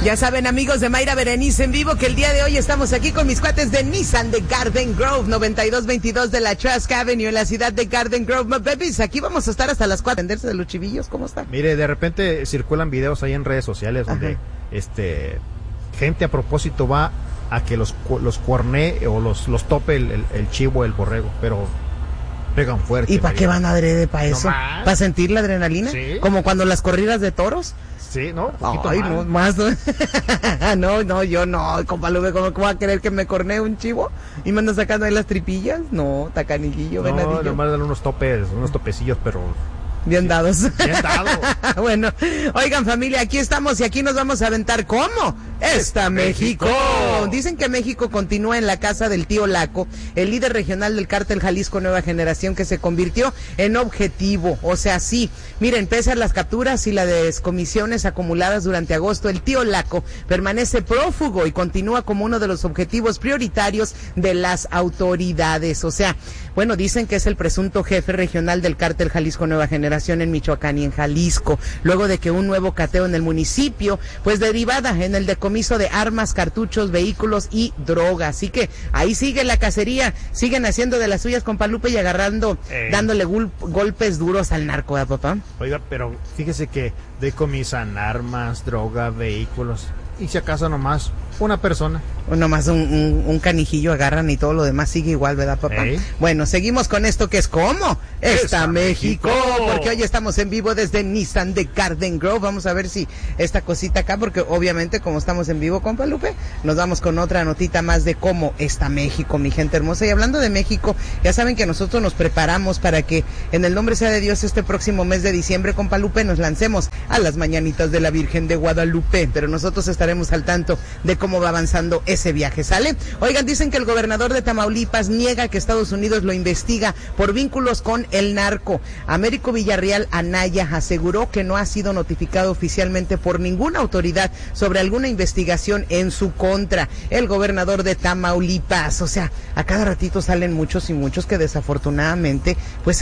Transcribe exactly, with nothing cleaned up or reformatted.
Ya saben, amigos de Mayra Berenice en vivo, que el día de hoy estamos aquí con mis cuates de Nissan de Garden Grove, noventa y dos veintidós de la Trask Avenue en la ciudad de Garden Grove. My babies, aquí vamos a estar hasta las cuatro. ¿Venderse de los chivillos? ¿Cómo están? Mire, de repente circulan videos ahí en redes sociales donde Ajá. este gente a propósito va a que los los cuernee o los, los tope el, el, el chivo, el borrego, pero pegan fuerte. ¿Y para qué van adrede para eso? No ¿Para sentir la adrenalina? Sí. Como cuando las corridas de toros. Sí, ¿no? Ay, más. no, más. No, no, no, yo no, compa Lube, ¿cómo va a querer que me cornee un chivo? ¿Y me anda sacando ahí las tripillas? No, tacaniguillo, no, venadillo. No, nomás dan unos topes, unos topecillos, pero... Bien dados. Bien dados. Bueno, oigan familia, aquí estamos y aquí nos vamos a aventar. ¿Cómo? ¡Está México! México. Dicen que México continúa en la casa del tío Laco, el líder regional del cártel Jalisco Nueva Generación, que se convirtió en objetivo. O sea, sí, miren, pese a las capturas y las descomisiones acumuladas durante agosto, el tío Laco permanece prófugo y continúa como uno de los objetivos prioritarios de las autoridades. O sea, bueno, dicen que es el presunto jefe regional del cártel Jalisco Nueva Generación en Michoacán y en Jalisco, luego de que un nuevo cateo en el municipio, pues derivada en el decomiso de armas, cartuchos, vehículos y droga. Así que ahí sigue la cacería, siguen haciendo de las suyas con Palupe y agarrando, eh. dándole gul- golpes duros al narco, ¿eh, papá? Oiga, pero fíjese que decomisan armas, droga, vehículos, y si acaso nomás una persona. O nomás un, un, un canijillo agarran y todo lo demás sigue igual, ¿verdad, papá? ¿Eh? Bueno, seguimos con esto que es ¿cómo? ¡Está, ¡Está México! México! Porque hoy estamos en vivo desde Nissan de Garden Grove. Vamos a ver si esta cosita acá, porque obviamente como estamos en vivo, compa Lupe, nos vamos con otra notita más de cómo está México, mi gente hermosa. Y hablando de México, ya saben que nosotros nos preparamos para que en el nombre sea de Dios este próximo mes de diciembre, compa Lupe, nos lancemos a las mañanitas de la Virgen de Guadalupe. Pero nosotros estaremos al tanto de cómo va avanzando ese viaje, ¿sale? Oigan, dicen que el gobernador de Tamaulipas niega que Estados Unidos lo investiga por vínculos con el narco. Américo Villarreal Anaya aseguró que no ha sido notificado oficialmente por ninguna autoridad sobre alguna investigación en su contra. El gobernador de Tamaulipas, o sea, a cada ratito salen muchos y muchos que desafortunadamente pues